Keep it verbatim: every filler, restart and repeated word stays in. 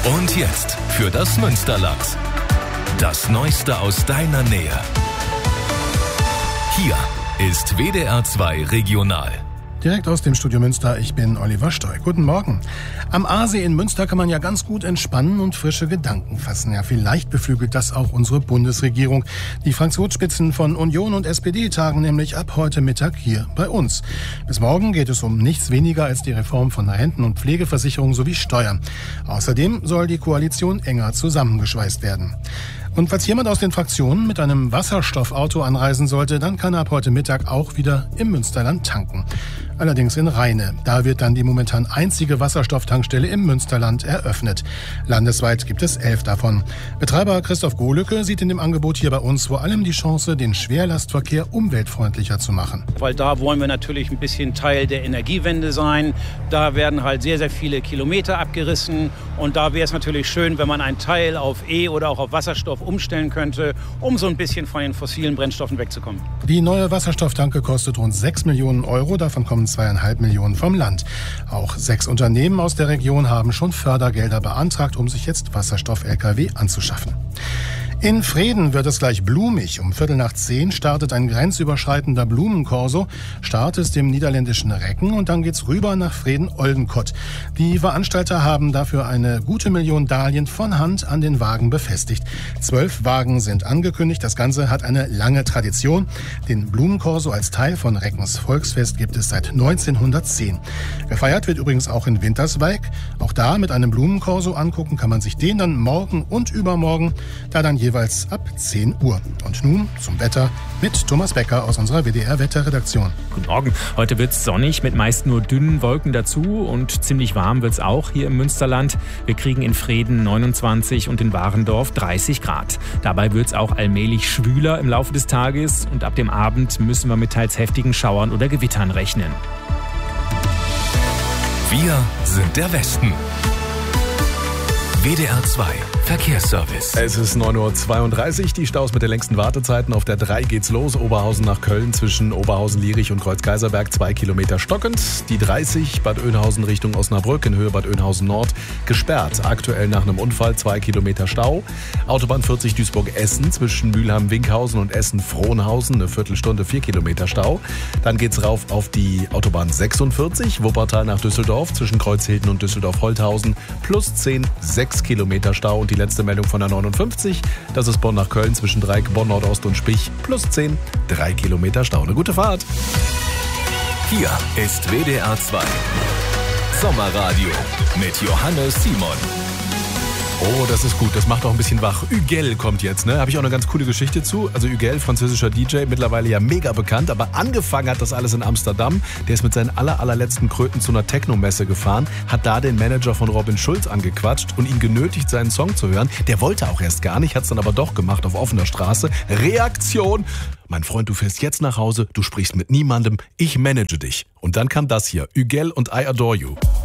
Und jetzt für das Münsterland. Das Neueste aus deiner Nähe. Hier ist W D R zwei Regional. Direkt aus dem Studio Münster, ich bin Oliver Steu. Guten Morgen. Am Aasee in Münster kann man ja ganz gut entspannen und frische Gedanken fassen. Ja, vielleicht beflügelt das auch unsere Bundesregierung. Die Fraktionsspitzen von Union und S P D tagen nämlich ab heute Mittag hier bei uns. Bis morgen geht es um nichts weniger als die Reform von Renten- und Pflegeversicherung sowie Steuern. Außerdem soll die Koalition enger zusammengeschweißt werden. Und falls jemand aus den Fraktionen mit einem Wasserstoffauto anreisen sollte, dann kann er ab heute Mittag auch wieder im Münsterland tanken. Allerdings in Rheine. Da wird dann die momentan einzige Wasserstofftankstelle im Münsterland eröffnet. Landesweit gibt es elf davon. Betreiber Christoph Gohlücke sieht in dem Angebot hier bei uns vor allem die Chance, den Schwerlastverkehr umweltfreundlicher zu machen. Weil da wollen wir natürlich ein bisschen Teil der Energiewende sein. Da werden halt sehr, sehr viele Kilometer abgerissen. Und da wäre es natürlich schön, wenn man einen Teil auf E- oder auch auf Wasserstoff umstellen könnte, um so ein bisschen von den fossilen Brennstoffen wegzukommen. Die neue Wasserstofftanke kostet rund sechs Millionen Euro. Davon kommen zweieinhalb Millionen vom Land. Auch sechs Unternehmen aus der Region haben schon Fördergelder beantragt, um sich jetzt Wasserstoff-L K W anzuschaffen. In Vreden wird es gleich blumig. Um Viertel nach zehn startet ein grenzüberschreitender Blumenkorso. Start ist im niederländischen Recken und dann geht's rüber nach Vreden-Oldenkott. Die Veranstalter haben dafür eine gute Million Dahlien von Hand an den Wagen befestigt. Zwölf Wagen sind angekündigt. Das Ganze hat eine lange Tradition. Den Blumenkorso als Teil von Reckens Volksfest gibt es seit neunzehnhundertzehn. Gefeiert wird übrigens auch in Winterswijk. Auch da mit einem Blumenkorso angucken kann man sich den dann morgen und übermorgen, da dann jeweils ab zehn Uhr. Und nun zum Wetter mit Thomas Becker aus unserer W D R-Wetterredaktion. Guten Morgen. Heute wird es sonnig mit meist nur dünnen Wolken dazu und ziemlich warm wird es auch hier im Münsterland. Wir kriegen in Vreden neunundzwanzig und in Warendorf dreißig Grad. Dabei wird es auch allmählich schwüler im Laufe des Tages und ab dem Abend müssen wir mit teils heftigen Schauern oder Gewittern rechnen. Wir sind der Westen. W D R zwei Verkehrsservice. Es ist neun Uhr zweiunddreißig, die Staus mit den längsten Wartezeiten. Auf der drei geht's los, Oberhausen nach Köln zwischen Oberhausen, Lierich und Kreuzkaiserberg, zwei Kilometer stockend. Die dreißig, Bad Oeynhausen Richtung Osnabrück in Höhe Bad Oeynhausen Nord, gesperrt. Aktuell nach einem Unfall, zwei Kilometer Stau. Autobahn vierzig Duisburg-Essen zwischen Mülheim-Winkhausen und Essen-Frohnhausen, eine Viertelstunde, vier Kilometer Stau. Dann geht's rauf auf die Autobahn sechsundvierzig, Wuppertal nach Düsseldorf zwischen Kreuzhilden und Düsseldorf-Holthausen, plus zehn, sechs Kilometer Stau. Und die letzte Meldung von der neunundfünfzig, das ist Bonn nach Köln zwischen Dreieck, Bonn Nordost und Spich, plus zehn, drei Kilometer Stau. Eine gute Fahrt. Hier ist W D R zwei Sommerradio mit Johannes Simon. Oh, das ist gut, das macht auch ein bisschen wach. Hügel kommt jetzt, ne? Habe ich auch eine ganz coole Geschichte zu. Also Hügel, französischer D J, mittlerweile ja mega bekannt, aber angefangen hat das alles in Amsterdam. Der ist mit seinen aller, allerletzten Kröten zu einer Techno-Messe gefahren, hat da den Manager von Robin Schulz angequatscht und ihn genötigt, seinen Song zu hören. Der wollte auch erst gar nicht, hat es dann aber doch gemacht auf offener Straße. Reaktion: Mein Freund, du fährst jetzt nach Hause, du sprichst mit niemandem, ich manage dich. Und dann kam das hier, Hügel und I Adore You.